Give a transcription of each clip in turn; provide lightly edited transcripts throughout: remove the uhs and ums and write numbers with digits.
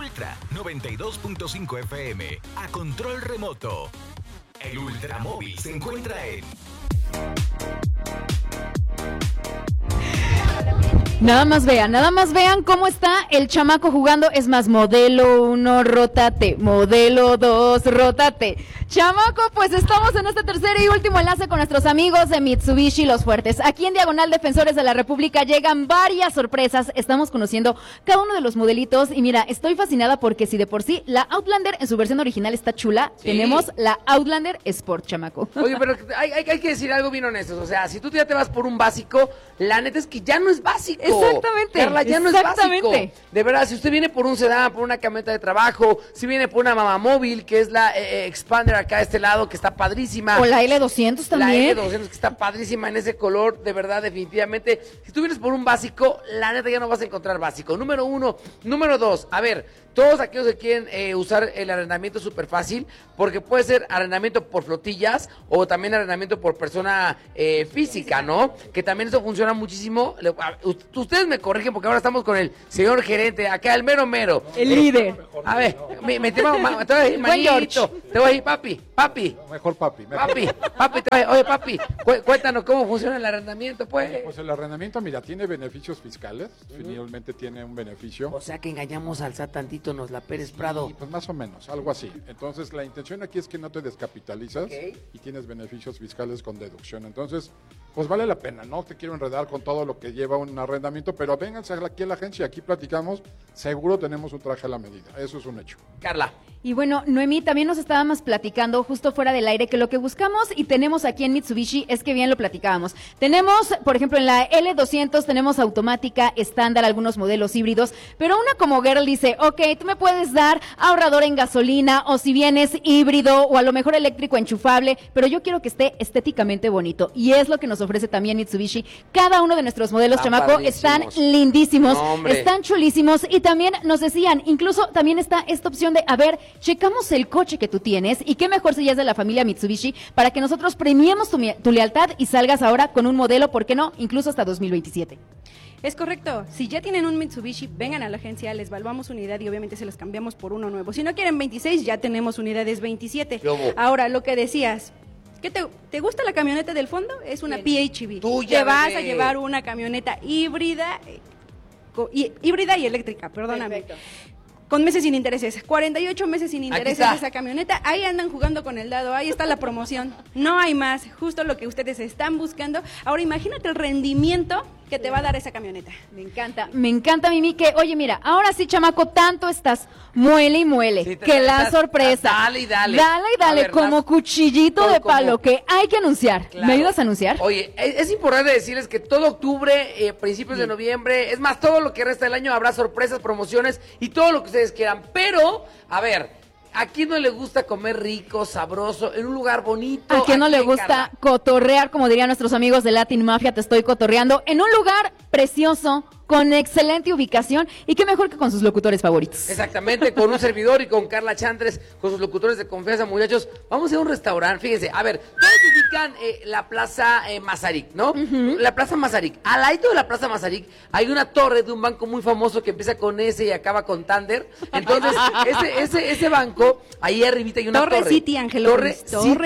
Ultra 92.5 FM a control remoto. El Ultramóvil se encuentra en... Nada más vean cómo está el chamaco jugando. Es más, modelo 1, rótate, modelo 2, rótate. Chamaco, pues estamos en este tercer y último enlace con nuestros amigos de Mitsubishi Los Fuertes. Aquí en Diagonal Defensores de la República llegan varias sorpresas. Estamos conociendo cada uno de los modelitos y mira, estoy fascinada porque si de por sí la Outlander en su versión original está chula, sí, tenemos la Outlander Sport, chamaco. Oye, pero hay que decir algo bien honesto. O sea, si tú ya te vas por un básico, la neta es que ya no es básico. Exactamente. Carla, ya no es básico. De verdad, si usted viene por un sedán, por una camioneta de trabajo, si viene por una mamamóvil, que es la Expander acá a este lado, que está padrísima. O la L200 también. La L200 que está padrísima en ese color, de verdad, definitivamente. Si tú vienes por un básico, la neta ya no vas a encontrar básico. Número 1. Número 2, a ver, todos aquellos que quieren usar el arrendamiento es súper fácil, porque puede ser arrendamiento por flotillas o también arrendamiento por persona física, ¿no? Que también eso funciona muchísimo. Ustedes me corrigen porque ahora estamos con el señor gerente, acá el mero. El líder. A ver, te voy a decir, manito, te voy a decir, papi. Mejor papi. Oye, papi, cuéntanos cómo funciona el arrendamiento, pues. Pues el arrendamiento, mira, tiene beneficios fiscales, finalmente tiene un beneficio. O sea que engañamos al SAT tantito, nos la Pérez Prado. Sí, pues más o menos, algo así. Entonces, la intención aquí es que no te descapitalizas y tienes beneficios fiscales con deducción. Entonces, pues vale la pena, no te quiero enredar con todo lo que lleva un arrendamiento, pero vénganse aquí a la agencia, aquí platicamos, seguro tenemos un traje a la medida, eso es un hecho. Carla. Y bueno, Noemí, también nos estábamos platicando justo fuera del aire que lo que buscamos y tenemos aquí en Mitsubishi es que bien lo platicábamos. Tenemos, por ejemplo, en la L200 tenemos automática, estándar, algunos modelos híbridos, pero una como girl dice, ok, tú me puedes dar ahorrador en gasolina o si bien es híbrido o a lo mejor eléctrico enchufable, pero yo quiero que esté estéticamente bonito y es lo que nos ofrece también Mitsubishi. Cada uno de nuestros modelos, chamaco, están lindísimos, están chulísimos y también nos decían, incluso también está esta opción de, a ver, checamos el coche que tú tienes y qué mejor si ya es de la familia Mitsubishi para que nosotros premiemos tu lealtad y salgas ahora con un modelo, ¿por qué no? Incluso hasta 2027. Es correcto, si ya tienen un Mitsubishi, vengan a la agencia, les evaluamos unidad y obviamente se los cambiamos por uno nuevo. Si no quieren 26, ya tenemos unidades 27. Ahora, lo que decías, ¿qué te gusta la camioneta del fondo? Es una PHEV. Te vas a llevar una camioneta híbrida y eléctrica, perdóname. Perfecto. Con meses sin intereses, 48 meses sin intereses esa camioneta, ahí andan jugando con el dado, ahí está la promoción, no hay más, justo lo que ustedes están buscando. Ahora imagínate el rendimiento que te va a dar esa camioneta. Me encanta, Mimi, que, oye, mira, ahora sí, chamaco, tanto estás muele y muele, sí, que la sorpresa. Dale y dale. Dale, ver, como cuchillito de palo, que hay que anunciar. Claro. ¿Me ayudas a anunciar? Oye, es importante decirles que todo octubre, principios de noviembre, es más, todo lo que resta del año habrá sorpresas, promociones y todo lo que ustedes quieran, pero, a ver, ¿a quién no le gusta comer rico, sabroso, en un lugar bonito? ¿A quién no le gusta cotorrear, como dirían nuestros amigos de Latin Mafia, te estoy cotorreando, en un lugar precioso, con excelente ubicación y qué mejor que con sus locutores favoritos? Exactamente, con un servidor y con Carla Chantres, con sus locutores de confianza, muchachos. Vamos a ir a un restaurante, fíjense, a ver, todos ubican la Plaza Mazarik, ¿no? La Plaza Mazarik. Al lado de la Plaza Mazarik hay una torre de un banco muy famoso que empieza con S y acaba con Thunder. Entonces, ese banco, ahí arribita hay una torre. City Angelópolis.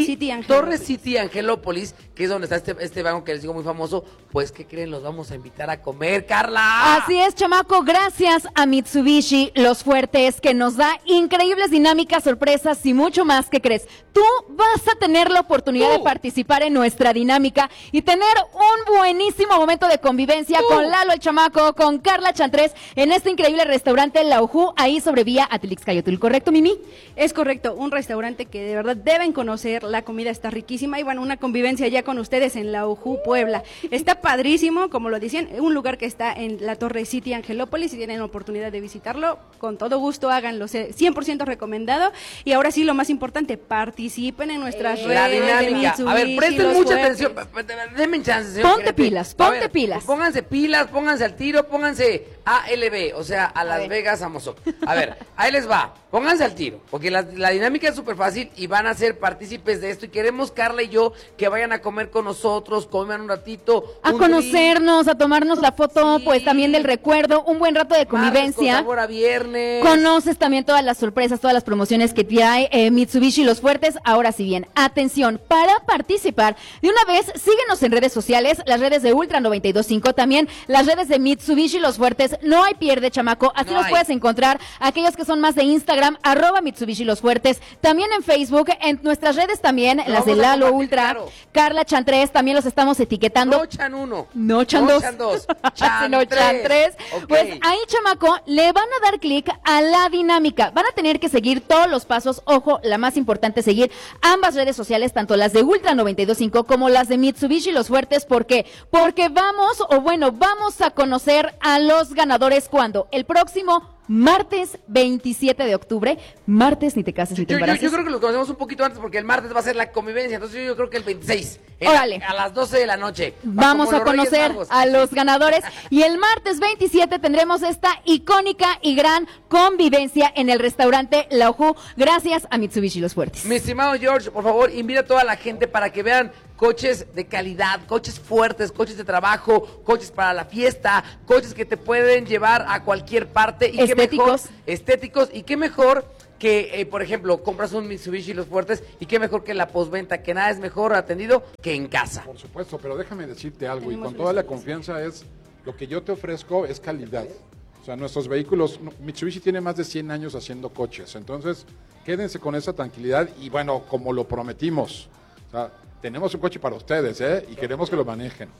Torre City Angelópolis, que es donde está este banco que les digo muy famoso. Pues, ¿qué creen? Los vamos a invitar a comer, Carla. Así es, chamaco, gracias a Mitsubishi Los Fuertes, que nos da increíbles dinámicas, sorpresas y mucho más. ¿Qué crees? Tú vas a tener la oportunidad de participar en nuestra dinámica y tener un buenísimo momento de convivencia con Lalo el Chamaco, con Carla Chantres, en este increíble restaurante La Ujú, ahí sobre vía Atlixcayotl. ¿Correcto, Mimi? Es correcto, un restaurante que de verdad deben conocer, la comida está riquísima y bueno, una convivencia ya con ustedes en La Ujú, Puebla. Está padrísimo, como lo decían, un lugar que está en la Torre City Angelópolis. Si tienen la oportunidad de visitarlo, con todo gusto háganlo, 100% recomendado. Y ahora sí, lo más importante, participen en nuestras redes de Mitsubishi. A ver, presten mucha atención, denme chance, señor Ponte pilas. Pónganse pilas, pónganse al tiro, pónganse ALB, o sea, a Las Vegas, a Mozoc. A ver, ahí les va. pónganse al tiro, porque la dinámica es súper fácil y van a ser partícipes de esto. Y queremos, Carla y yo, que vayan a comer con nosotros, coman un ratito. A conocernos, a tomarnos la foto, pues también del recuerdo, un buen rato de convivencia. Con sabor a viernes. Conoces también todas las sorpresas, todas las promociones que trae Mitsubishi Los Fuertes. Ahora sí bien, atención, para participar, de una vez, síguenos en redes sociales, las redes de Ultra 92.5, también las redes de Mitsubishi Los Fuertes. No hay pierde, chamaco, así los puedes encontrar. Aquellos que son más de Instagram, @Mitsubishi Los Fuertes, también en Facebook, en nuestras redes también, las de Lalo Ultra, claro. Carla Chan 3, también los estamos etiquetando. No Chan 1. No Chan 2. Chan no Chan 3. Okay. Pues ahí, chamaco, le van a dar clic a la dinámica. Van a tener que seguir todos los pasos. Ojo, la más importante, seguir ambas redes sociales, tanto las de Ultra 92.5 como las de Mitsubishi Los Fuertes. ¿Por qué? Porque vamos a conocer a los ganadores cuando el próximo martes 27 de octubre, martes ni te cases ni te embaraces. Yo creo que los conocemos un poquito antes porque el martes va a ser la convivencia, entonces yo creo que el 26, órale, a las 12 de la noche. Vamos a conocer a los ganadores y el martes 27 tendremos esta icónica y gran convivencia en el restaurante La Ojú, gracias a Mitsubishi Los Fuertes. Mi estimado George, por favor, invita a toda la gente para que vean coches de calidad, coches fuertes, coches de trabajo, coches para la fiesta, coches que te pueden llevar a cualquier parte. Y estéticos, y qué mejor que, por ejemplo, compras un Mitsubishi Los Fuertes y qué mejor que la postventa, que nada es mejor atendido que en casa. Por supuesto, pero déjame decirte algo, y con toda la confianza es, lo que yo te ofrezco es calidad. O sea, nuestros vehículos, Mitsubishi tiene más de 100 años haciendo coches, entonces quédense con esa tranquilidad y bueno, como lo prometimos, o sea, tenemos un coche para ustedes, y queremos que lo manejen.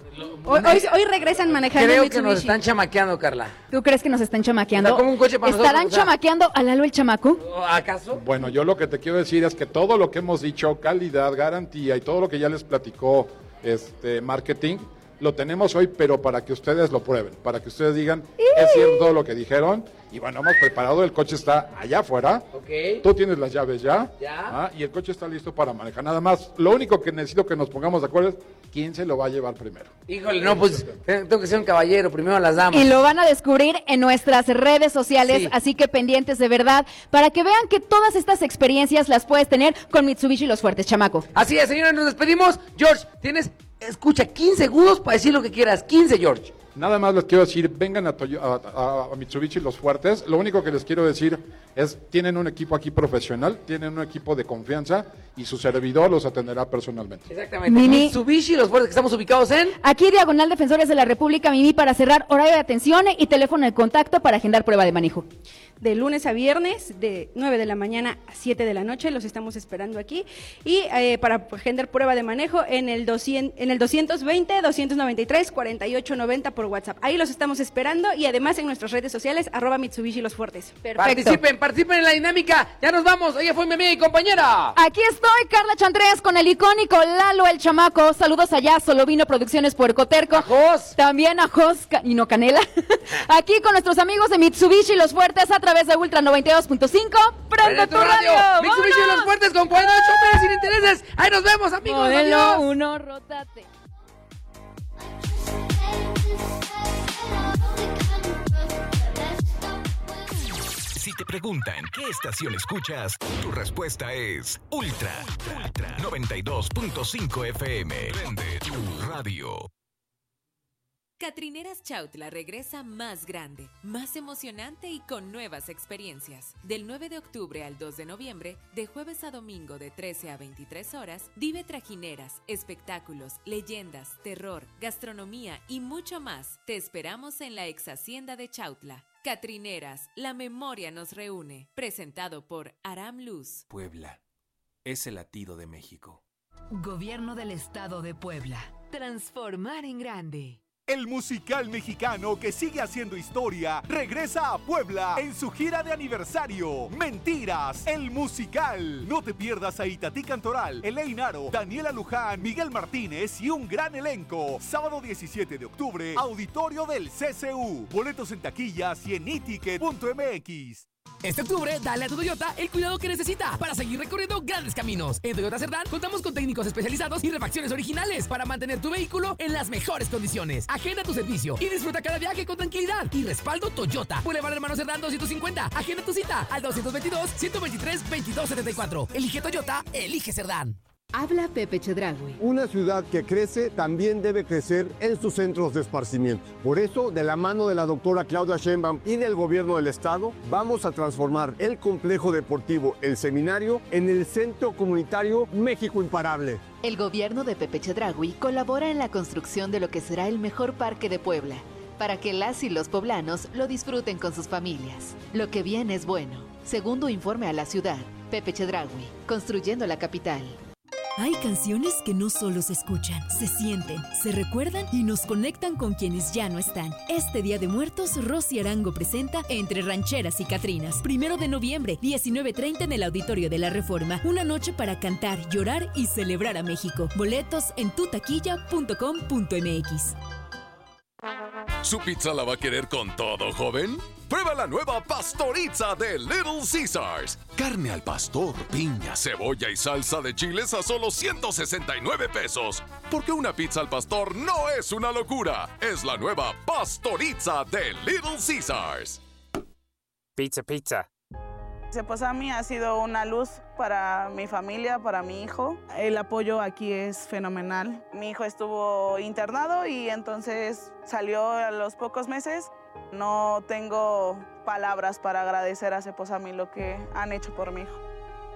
Hoy regresan manejando Creo Mitsubishi. que nos están chamaqueando, Carla. ¿Tú crees que nos están chamaqueando? Como un coche para ¿Estarán nosotros, chamaqueando a Lalo el chamaco? ¿Acaso? Bueno, yo lo que te quiero decir es que todo lo que hemos dicho, calidad, garantía y todo lo que ya les platicó marketing, lo tenemos hoy, pero para que ustedes lo prueben, para que ustedes digan, es cierto lo que dijeron. Y bueno, hemos preparado, el coche está allá afuera. Okay. Tú tienes las llaves ya. Y el coche está listo para manejar. Nada más, lo único que necesito que nos pongamos de acuerdo es quién se lo va a llevar primero. Híjole, no, pues tengo que ser un caballero, primero las damas. Y lo van a descubrir en nuestras redes sociales, sí. Así que pendientes de verdad, para que vean que todas estas experiencias las puedes tener con Mitsubishi Los Fuertes, chamaco. Así es, señores, nos despedimos. George, escucha, 15 segundos para decir lo que quieras. 15, George. Nada más les quiero decir, vengan a Mitsubishi Los Fuertes. Lo único que les quiero decir es, tienen un equipo aquí profesional, tienen un equipo de confianza y su servidor los atenderá personalmente. Exactamente. Mitsubishi Los Fuertes, que estamos ubicados en... Aquí, diagonal Defensores de la República, Mimi, para cerrar horario de atención y teléfono de contacto para agendar prueba de manejo. De lunes a viernes, de 9 de la mañana a 7 de la noche, los estamos esperando aquí. Y para agendar prueba de manejo en el 220-293-4890 por WhatsApp. Ahí los estamos esperando y además en nuestras redes sociales, @Mitsubishi Los Fuertes. Perfecto. Participen en la dinámica. Ya nos vamos. Ella fue mi amiga y compañera. Aquí estoy, Carla Chantrés, con el icónico Lalo el chamaco. Saludos allá, Solovino Producciones Puercoterco. A Jos. También a Jos y no Canela. Aquí con nuestros amigos de Mitsubishi Los Fuertes a través de Ultra 92.5. Prende tu radio. Mitsubishi Los Fuertes con 48 meses sin intereses. Ahí nos vemos, amigos. Modelo 1, rótate. Si te preguntan qué estación escuchas, tu respuesta es Ultra 92.5 FM. Prende tu radio. Catrineras Chautla regresa más grande, más emocionante y con nuevas experiencias. Del 9 de octubre al 2 de noviembre, de jueves a domingo de 13 a 23 horas, vive trajineras, espectáculos, leyendas, terror, gastronomía y mucho más. Te esperamos en la ex hacienda de Chautla. Catrineras, la memoria nos reúne. Presentado por Aram Luz. Puebla es el latido de México. Gobierno del Estado de Puebla. Transformar en grande. El musical mexicano que sigue haciendo historia regresa a Puebla en su gira de aniversario. Mentiras, el musical. No te pierdas a Itatí Cantoral, Elaine Aro, Daniela Luján, Miguel Martínez y un gran elenco. Sábado 17 de octubre, auditorio del CCU. Boletos en taquillas y en iticket.mx. Este octubre, dale a tu Toyota el cuidado que necesita para seguir recorriendo grandes caminos. En Toyota Cerdán contamos con técnicos especializados y refacciones originales para mantener tu vehículo en las mejores condiciones. Agenda tu servicio y disfruta cada viaje con tranquilidad. Y respaldo Toyota. Boulevard Hermano Cerdán 250. Agenda tu cita al 222-123-2274. Elige Toyota, elige Cerdán. Habla Pepe Chedraui. Una ciudad que crece también debe crecer en sus centros de esparcimiento. Por eso, de la mano de la doctora Claudia Sheinbaum y del gobierno del estado, vamos a transformar el complejo deportivo El Seminario en el Centro Comunitario México Imparable. El gobierno de Pepe Chedraui colabora en la construcción de lo que será el mejor parque de Puebla, para que las y los poblanos lo disfruten con sus familias. Lo que viene es bueno. Segundo informe a la ciudad, Pepe Chedraui, construyendo la capital. Hay canciones que no solo se escuchan, se sienten, se recuerdan y nos conectan con quienes ya no están. Este Día de Muertos, Rosy Arango presenta Entre Rancheras y Catrinas. 1 de noviembre, 19:30 en el Auditorio de la Reforma. Una noche para cantar, llorar y celebrar a México. Boletos en tutaquilla.com.mx. ¿Su pizza la va a querer con todo, joven? Prueba la nueva Pastoriza de Little Caesars. Carne al pastor, piña, cebolla y salsa de chiles a solo 169 pesos. Porque una pizza al pastor no es una locura. Es la nueva Pastoriza de Little Caesars. Pizza. Seposami ha sido una luz para mi familia, para mi hijo. El apoyo aquí es fenomenal. Mi hijo estuvo internado y entonces salió a los pocos meses. No tengo palabras para agradecer a Seposami lo que han hecho por mi hijo.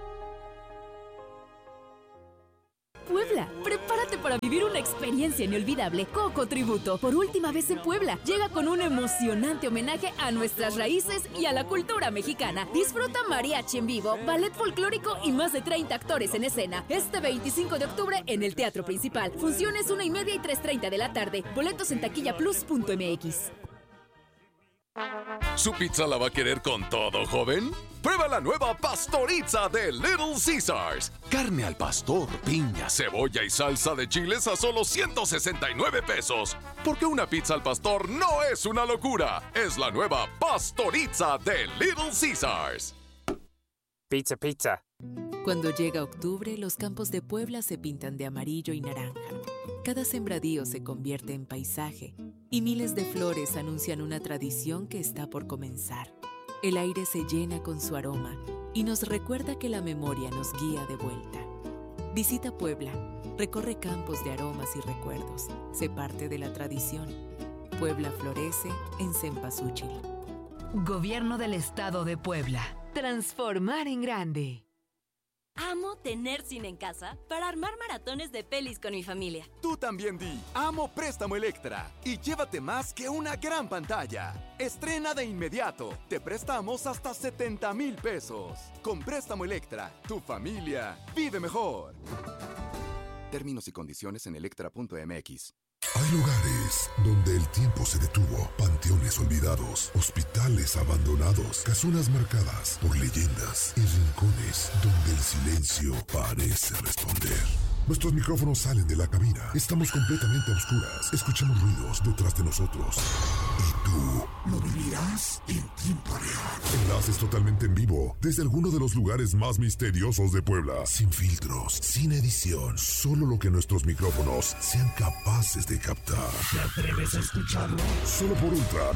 Puebla, prepárate para vivir una experiencia inolvidable. Coco Tributo, por última vez en Puebla, llega con un emocionante homenaje a nuestras raíces y a la cultura mexicana. Disfruta mariachi en vivo, ballet folclórico y más de 30 actores en escena. Este 25 de octubre en el Teatro Principal. Funciones 1:30 y 3:30 de la tarde. Boletos en taquillaplus.mx. ¿Su pizza la va a querer con todo, joven? Prueba la nueva Pastoriza de Little Caesars. Carne al pastor, piña, cebolla y salsa de chiles a solo 169 pesos. Porque una pizza al pastor no es una locura. Es la nueva Pastoriza de Little Caesars. Pizza. Cuando llega octubre, los campos de Puebla se pintan de amarillo y naranja. Cada sembradío se convierte en paisaje y miles de flores anuncian una tradición que está por comenzar. El aire se llena con su aroma y nos recuerda que la memoria nos guía de vuelta. Visita Puebla, recorre campos de aromas y recuerdos, sé parte de la tradición. Puebla florece en cempasúchil. Gobierno del Estado de Puebla. Transformar en grande. Amo tener cine en casa para armar maratones de pelis con mi familia. Tú también di, amo Préstamo Electra y llévate más que una gran pantalla. Estrena de inmediato, te prestamos hasta 70,000 pesos. Con Préstamo Electra, tu familia vive mejor. Términos y condiciones en electra.mx. Hay lugares donde el tiempo se detuvo, panteones olvidados, hospitales abandonados, casonas marcadas por leyendas y rincones donde el silencio parece responder. Nuestros micrófonos salen de la cabina, estamos completamente a oscuras, escuchamos ruidos detrás de nosotros. ¿Y tú lo vivirás en tiempo real? Enlaces totalmente en vivo desde alguno de los lugares más misteriosos de Puebla, sin filtros, sin edición, solo lo que nuestros micrófonos sean capaces de captar. ¿Te atreves a escucharlo? Solo por Ultra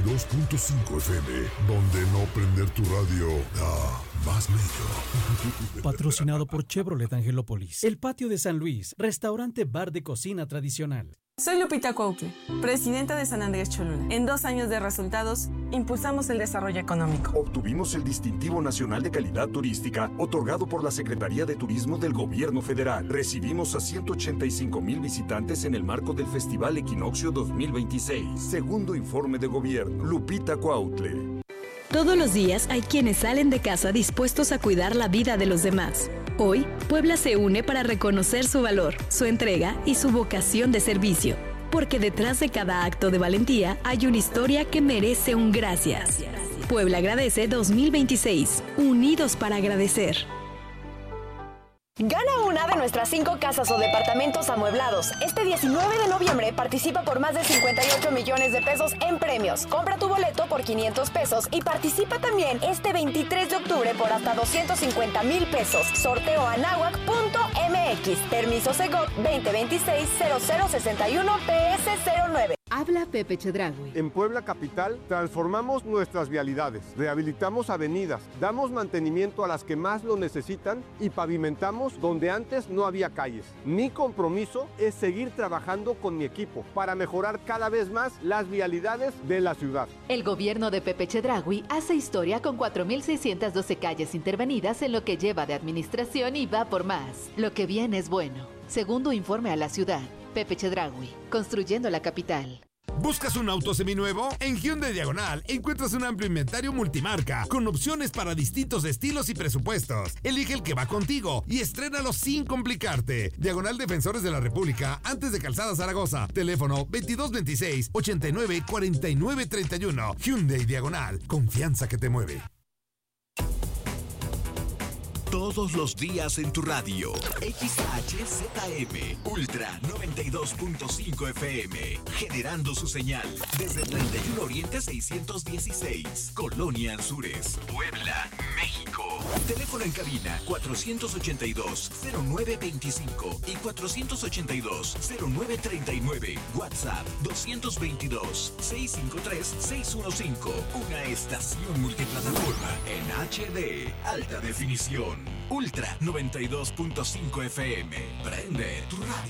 92.5 FM, donde no prender tu radio da más miedo. Patrocinado por Chevrolet Angelópolis, El Patio de San Luis, restaurante bar de cocina tradicional. Soy Lupita Cuautle, presidenta de San Andrés Cholula. En 2 años de resultados, impulsamos el desarrollo económico. Obtuvimos el Distintivo Nacional de Calidad Turística, otorgado por la Secretaría de Turismo del Gobierno Federal. Recibimos a 185,000 visitantes en el marco del Festival Equinoccio 2026. Segundo informe de gobierno. Lupita Cuautle. Todos los días hay quienes salen de casa dispuestos a cuidar la vida de los demás. Hoy, Puebla se une para reconocer su valor, su entrega y su vocación de servicio. Porque detrás de cada acto de valentía hay una historia que merece un gracias. Puebla agradece 2026. Unidos para agradecer. Gana una de nuestras 5 casas o departamentos amueblados. Este 19 de noviembre participa por más de 58 millones de pesos en premios. Compra tu boleto por 500 pesos y participa también este 23 de octubre por hasta 250,000 pesos. Sorteo anahuac.mx. Permiso Segov 2026-0061-PS09. Habla Pepe Chedraui. En Puebla Capital transformamos nuestras vialidades, rehabilitamos avenidas, damos mantenimiento a las que más lo necesitan y pavimentamos donde antes no había calles. Mi compromiso es seguir trabajando con mi equipo para mejorar cada vez más las vialidades de la ciudad. El gobierno de Pepe Chedraui hace historia con 4,612 calles intervenidas en lo que lleva de administración y va por más. Lo que viene es bueno. Segundo informe a la ciudad. Pepe Chedraui, construyendo la capital. ¿Buscas un auto seminuevo? En Hyundai Diagonal encuentras un amplio inventario multimarca con opciones para distintos estilos y presupuestos. Elige el que va contigo y estrénalo sin complicarte. Diagonal Defensores de la República, antes de Calzada Zaragoza. Teléfono 2226-894931. Hyundai Diagonal, confianza que te mueve. Todos los días en tu radio. XHZM Ultra 92.5 FM. Generando su señal desde 31 Oriente 616. Colonia Anzures, Puebla, México. Teléfono en cabina 482-0925 y 482-0939. WhatsApp 222-653-615. Una estación multiplataforma en HD. Alta definición. Ultra 92.5 FM. Prende tu radio.